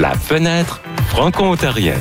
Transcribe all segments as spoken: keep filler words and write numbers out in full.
La fenêtre franco-ontarienne.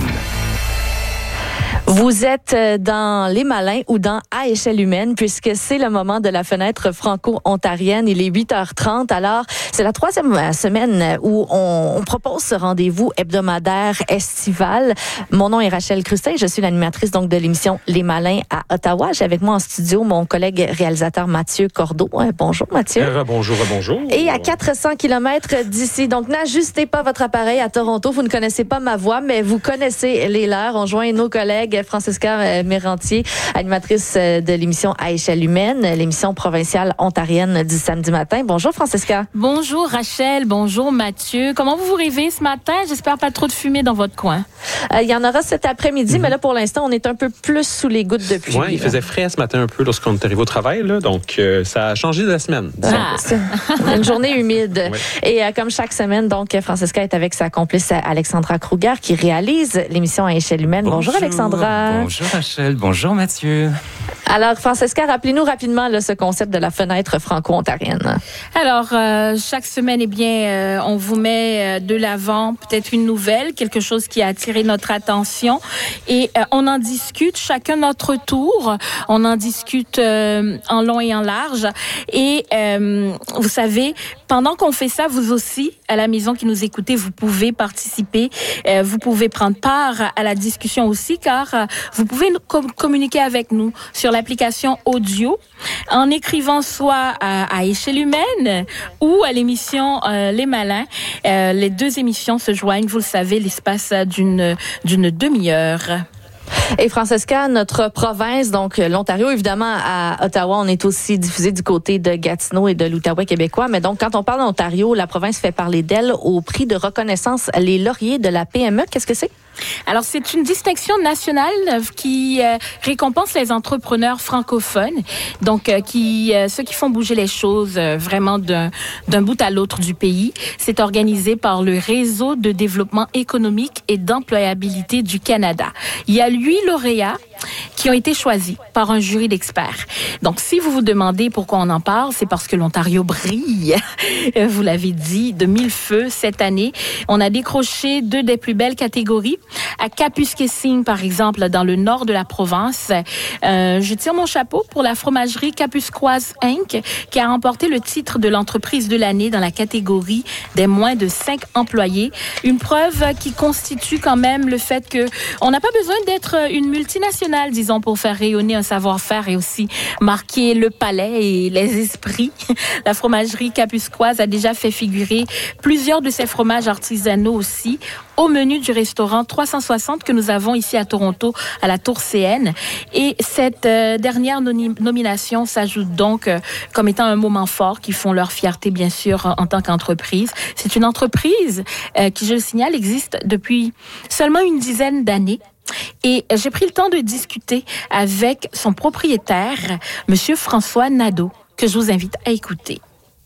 Vous êtes dans Les Malins ou dans À échelle humaine puisque c'est le moment de la fenêtre franco-ontarienne. Il est huit heures trente. Alors, c'est la troisième semaine où on, on propose ce rendez-vous hebdomadaire estival. Mon nom est Rachel Crustin. Je suis l'animatrice donc de l'émission Les Malins à Ottawa. J'ai avec moi en studio mon collègue réalisateur Mathieu Cordeau. Bonjour Mathieu. Euh, bonjour, bonjour. Et à quatre cents kilomètres d'ici. Donc, n'ajustez pas votre appareil à Toronto. Vous ne connaissez pas ma voix, mais vous connaissez les leurs. On joint nos collègues Francesca Mérantier, animatrice de l'émission À échelle humaine, l'émission provinciale ontarienne du samedi matin. Bonjour Francesca. Bonjour Rachel, bonjour Mathieu. Comment vous vous réveillez ce matin? J'espère pas trop de fumée dans votre coin. Euh, il y en aura cet après-midi, mm-hmm. mais là pour l'instant, on est un peu plus sous les gouttes de pluie. Oui, il faisait frais ce matin un peu lorsqu'on est arrivé au travail, là, donc euh, ça a changé de la semaine. Ah, c'est une journée humide. Oui. Et euh, comme chaque semaine, donc Francesca est avec sa complice Alexandra Kruger qui réalise l'émission À échelle humaine. Bonjour, bonjour Alexandra. Bonjour Rachel, bonjour Mathieu. Alors, Francesca, rappelez-nous rapidement là, ce concept de la fenêtre franco-ontarienne. Alors, euh, chaque semaine, eh bien, euh, on vous met euh, de l'avant peut-être une nouvelle, quelque chose qui a attiré notre attention et euh, on en discute chacun notre tour. On en discute euh, en long et en large. Et euh, vous savez, pendant qu'on fait ça, vous aussi, à la maison qui nous écoutez, vous pouvez participer. Euh, vous pouvez prendre part à la discussion aussi, car euh, vous pouvez com- communiquer avec nous sur l'application audio en écrivant soit à, à échelle humaine ou à l'émission euh, Les Malins. Euh, les deux émissions se joignent, vous le savez, l'espace d'une, d'une demi-heure. Et Francesca, notre province, donc l'Ontario, évidemment, à Ottawa, on est aussi diffusé du côté de Gatineau et de l'Outaouais québécois. Mais donc, quand on parle d'Ontario, la province fait parler d'elle au prix de reconnaissance Les Lauriers de la P M E. Qu'est-ce que c'est? Alors, c'est une distinction nationale qui euh, récompense les entrepreneurs francophones, donc euh, qui euh, ceux qui font bouger les choses euh, vraiment d'un, d'un bout à l'autre du pays. C'est organisé par le Réseau de développement économique et d'employabilité du Canada. Il y a huit lauréats qui ont été choisis par un jury d'experts. Donc, si vous vous demandez pourquoi on en parle, c'est parce que l'Ontario brille. Vous l'avez dit, de mille feux cette année. On a décroché deux des plus belles catégories. À Kapuskasing, par exemple, dans le nord de la province, euh, je tire mon chapeau pour la fromagerie Kapuskoise Incorporée qui a remporté le titre de l'entreprise de l'année dans la catégorie des moins de cinq employés. Une preuve qui constitue quand même le fait que on n'a pas besoin d'être une multinationale, disons, pour faire rayonner un savoir-faire et aussi marquer le palais et les esprits. La fromagerie Kapuskoise a déjà fait figurer plusieurs de ses fromages artisanaux aussi au menu du restaurant trois cent soixante que nous avons ici à Toronto, à la Tour C N. Et cette euh, dernière noni- nomination s'ajoute donc euh, comme étant un moment fort qui font leur fierté, bien sûr, en, en tant qu'entreprise. C'est une entreprise euh, qui, je le signale, existe depuis seulement une dizaine d'années. Et j'ai pris le temps de discuter avec son propriétaire, Monsieur François Nadeau, que je vous invite à écouter.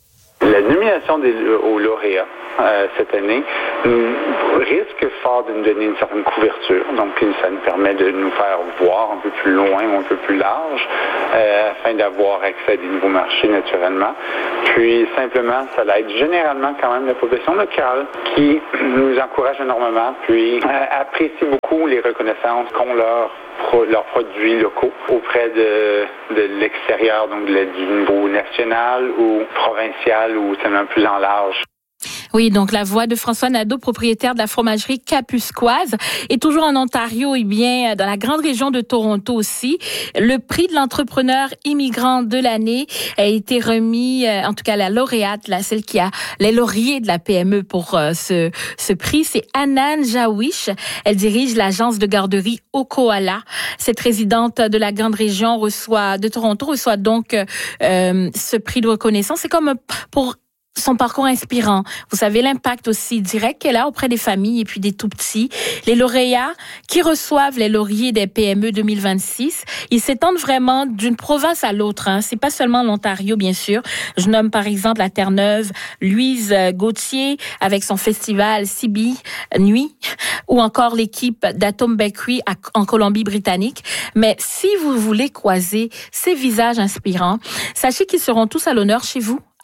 La nomination des, aux lauréats euh, cette année nous risque fort de nous donner une certaine couverture. Donc, ça nous permet de nous faire voir un peu plus loin ou un peu plus large euh, afin d'avoir accès à des nouveaux marchés naturellement. Puis, simplement, ça aide généralement quand même la population locale qui nous encourage énormément, puis euh, apprécie beaucoup les reconnaissances qu'ont leurs leurs produits locaux auprès de, de l'extérieur, donc de, du niveau national ou provincial ou seulement plus en large. Oui, donc la voix de François Nadeau, propriétaire de la fromagerie Kapuskoise. Et toujours en Ontario, eh bien, dans la grande région de Toronto aussi, le prix de l'entrepreneur immigrant de l'année a été remis, en tout cas la lauréate, là, celle qui a les lauriers de la P M E pour euh, ce, ce prix, c'est Anan Jawish. Elle dirige l'agence de garderie Okoala. Cette résidente de la grande région reçoit, de Toronto reçoit donc euh, ce prix de reconnaissance. C'est comme pour son parcours inspirant. Vous savez, l'impact aussi direct qu'elle a auprès des familles et puis des tout-petits. Les lauréats qui reçoivent les lauriers des P M E deux mille vingt-six, ils s'étendent vraiment d'une province à l'autre. Hein. C'est pas seulement l'Ontario, bien sûr. Je nomme par exemple à Terre-Neuve, Louise Gauthier avec son festival Sibi Nuit, ou encore l'équipe d'Atom Bakery à, en Colombie-Britannique. Mais si vous voulez croiser ces visages inspirants, sachez qu'ils seront tous à l'honneur chez vous,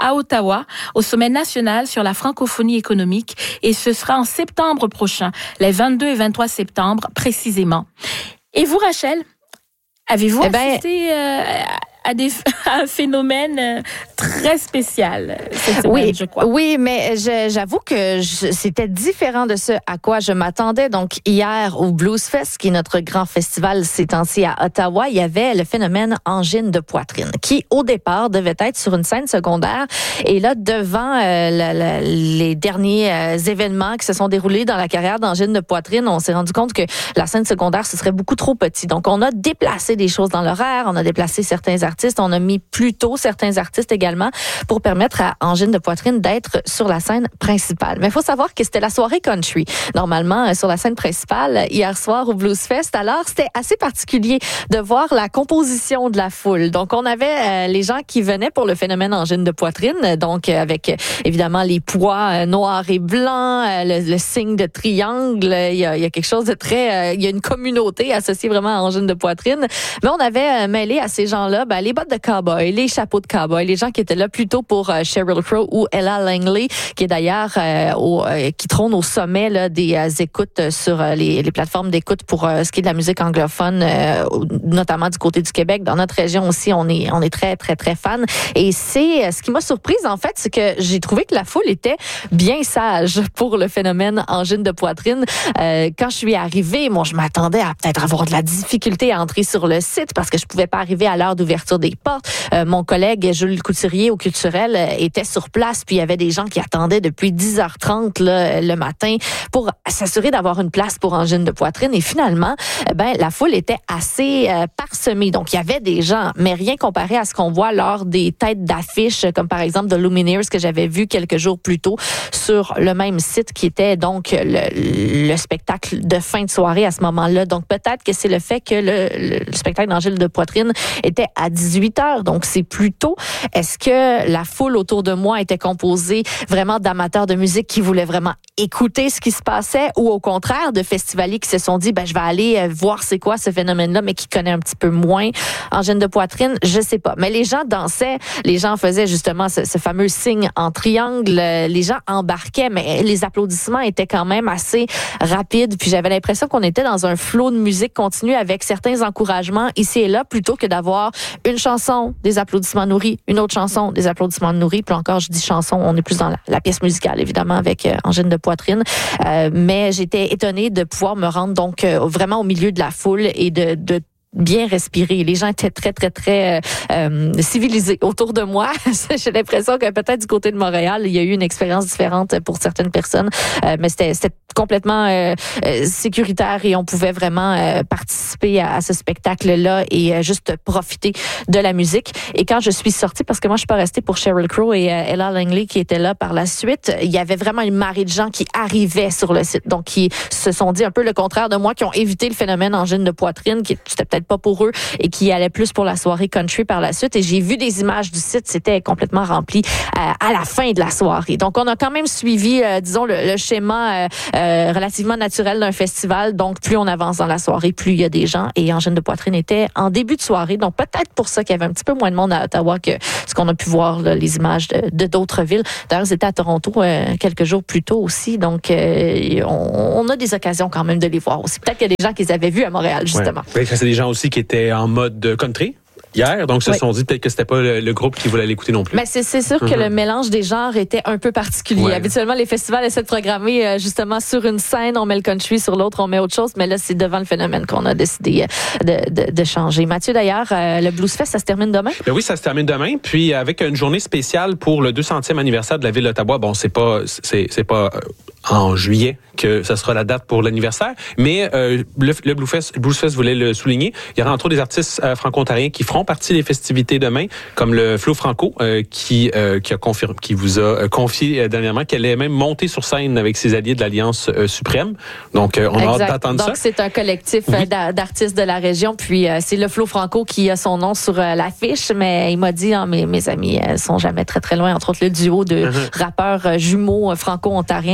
à Ottawa, au sommet national sur la francophonie économique, et ce sera en septembre prochain, les vingt-deux et vingt-trois septembre précisément. Et vous, Rachel, avez-vous eh ben, assisté euh, à, des, à un phénomène euh, très spécial cette semaine, oui, je crois? Oui, mais je, j'avoue que je, c'était différent de ce à quoi je m'attendais. Donc, hier, au Blues Fest, qui est notre grand festival ces temps-ci à Ottawa, il y avait le phénomène angine de poitrine, qui, au départ, devait être sur une scène secondaire. Et là, devant euh, la, la, les derniers euh, événements qui se sont déroulés dans la carrière d'angine de poitrine, on s'est rendu compte que la scène secondaire, ce serait beaucoup trop petit. Donc, on a déplacé des choses dans l'horaire, on a déplacé certains artistes, on a mis plus tôt certains artistes également pour permettre à Angine de poitrine d'être sur la scène principale. Mais il faut savoir que c'était la soirée country, normalement sur la scène principale, hier soir au Blues Fest. Alors, c'était assez particulier de voir la composition de la foule. Donc, on avait euh, les gens qui venaient pour le phénomène angine de poitrine, donc euh, avec euh, évidemment les pois euh, noirs et blancs, euh, le, le signe de triangle. Il y a, il y a quelque chose de très... Euh, il y a une communauté associée vraiment à angine de poitrine. Mais on avait euh, mêlé à ces gens-là ben, les bottes de cow-boy, les chapeaux de cow-boy, les gens qui étaient là plutôt pour euh, Sheryl Crow ou Ella Langley, qui est d'ailleurs euh, au, euh, qui trône au sommet là, des euh, écoutes sur euh, les, les plateformes d'écoute pour euh, ce qui est de la musique anglophone, euh, notamment du côté du Québec. Dans notre région aussi, on est on est très très très fan. Et c'est euh, ce qui m'a surprise en fait, c'est que j'ai trouvé que la foule était bien sage pour le phénomène angine de poitrine. Euh, quand je suis arrivée, moi je m'attendais à peut-être avoir de la difficulté à entrer sur le site parce que je pouvais pas arriver à l'heure d'ouverture des portes. Euh, mon collègue Jules Couturier au Culturel euh, était sur place, puis il y avait des gens qui attendaient depuis dix heures trente là, le matin pour s'assurer d'avoir une place pour angine de poitrine. Et finalement, euh, ben la foule était assez euh, parsemée. Donc il y avait des gens, mais rien comparé à ce qu'on voit lors des têtes d'affiche, comme par exemple The Lumineers que j'avais vu quelques jours plus tôt sur le même site qui était donc le, le spectacle de fin de soirée à ce moment-là. Donc peut-être que c'est le fait que le, le spectacle d'angine de poitrine était à dix-huit heures, donc c'est plus tôt. Est-ce que la foule autour de moi était composée vraiment d'amateurs de musique qui voulaient vraiment écouter ce qui se passait ou au contraire de festivaliers qui se sont dit ben je vais aller voir c'est quoi ce phénomène-là mais qui connaît un petit peu moins angine de poitrine, je sais pas. Mais les gens dansaient, les gens faisaient justement ce, ce fameux signe en triangle, les gens embarquaient mais les applaudissements étaient quand même assez rapides, puis j'avais l'impression qu'on était dans un flot de musique continu avec certains encouragements ici et là plutôt que d'avoir une chanson, des applaudissements nourris, une autre chanson, des applaudissements nourris, puis encore je dis chanson, on est plus dans la, la pièce musicale évidemment avec euh, angine de poitrine, euh, mais j'étais étonnée de pouvoir me rendre donc euh, vraiment au milieu de la foule et de, de bien respirer. Les gens étaient très, très, très euh, civilisés autour de moi. J'ai l'impression que peut-être du côté de Montréal, il y a eu une expérience différente pour certaines personnes, euh, mais c'était, c'était complètement euh, euh, sécuritaire et on pouvait vraiment euh, participer à, à ce spectacle-là et euh, juste profiter de la musique. Et quand je suis sortie, parce que moi, je suis pas restée pour Sheryl Crow et euh, Ella Langley qui étaient là par la suite, il y avait vraiment une marée de gens qui arrivaient sur le site, donc qui se sont dit un peu le contraire de moi, qui ont évité le phénomène angine de poitrine, qui c'était peut-être pas pour eux et qui allaient plus pour la soirée country par la suite. Et j'ai vu des images du site, c'était complètement rempli euh, à la fin de la soirée. Donc, on a quand même suivi, euh, disons, le, le schéma euh, euh, relativement naturel d'un festival. Donc, plus on avance dans la soirée, plus il y a des gens. Et angine de poitrine était en début de soirée. Donc, peut-être pour ça qu'il y avait un petit peu moins de monde à Ottawa que ce qu'on a pu voir, là, les images de, de d'autres villes. D'ailleurs, c'était à Toronto euh, quelques jours plus tôt aussi. Donc, euh, on, on a des occasions quand même de les voir aussi. Peut-être qu'il y a des gens qui les avaient vus à Montréal, justement. Ouais. C'est des gens aussi qui étaient en mode country hier, donc se oui. sont dit peut-être que c'était pas le, le groupe qui voulait l'écouter non plus. Mais c'est, c'est sûr mm-hmm. que le mélange des genres était un peu particulier. Ouais. Habituellement, les festivals essaient de programmer euh, justement sur une scène, on met le country, sur l'autre, on met autre chose, mais là, c'est devant le phénomène qu'on a décidé de, de, de changer. Mathieu, d'ailleurs, euh, le Blues Fest, ça se termine demain? Ben oui, ça se termine demain, puis avec une journée spéciale pour le deux centième anniversaire de la Ville d'Ottawa. Bon, c'est pas, c'est, c'est pas euh, en juillet que ça sera la date pour l'anniversaire, mais euh, le, le Blues Fest, Blues Fest voulait le souligner. Il y aura entre autres des artistes euh, franco-ontariens qui feront partie des festivités demain, comme le Flo Franco, euh, qui euh, qui a confirmé, qui vous a euh, confié euh, dernièrement qu'elle est même montée sur scène avec ses alliés de l'Alliance euh, suprême. Donc, euh, on exact. a hâte d'attendre Donc, ça. Donc, c'est un collectif oui. d'artistes de la région, puis euh, c'est le Flo Franco qui a son nom sur euh, l'affiche, mais il m'a dit, hein, mes, mes amis euh, sont jamais très, très loin, entre autres le duo de uh-huh. rappeurs euh, jumeaux euh, franco-ontariens, des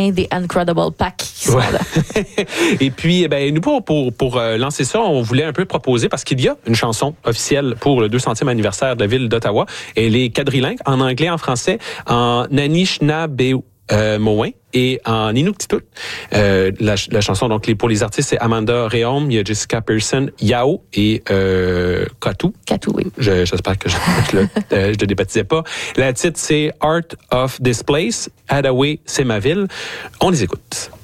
Incredible Pack qui sont Ouais. là. Et puis, ben, nous, pour, pour, pour euh, lancer ça, on voulait un peu proposer, parce qu'il y a une chanson officielle pour le deux centième anniversaire de la ville d'Ottawa. Elle est quadrilingue, en anglais, en français, en Anishinaabe euh, Mowin et en Inuktitut. Euh, la, la chanson, donc, les, pour les artistes, c'est Amanda Réaume, il y a Jessica Pearson, Yao et euh, Katu. Katu, oui. Je, j'espère que je ne le, euh, je le débaptisais pas. Le titre, c'est Art of This Place. Hadaway, c'est ma ville. On les écoute.